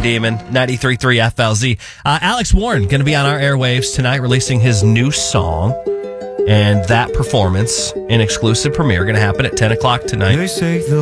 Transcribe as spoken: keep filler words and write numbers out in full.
Demon, ninety-three point three F L Z. Uh, Alex Warren going to be on our airwaves tonight releasing his new song. And that performance, an exclusive premiere, going to happen at ten o'clock tonight.